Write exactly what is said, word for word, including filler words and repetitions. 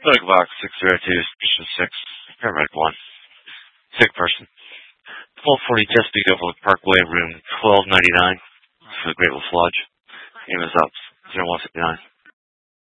Clinic box six zero two, station six, paramedic one. Sick person. twelve forty Chesapeake Overlook Parkway, room twelve ninety-nine for the Great Wolf Lodge. Name is up. zero one six nine.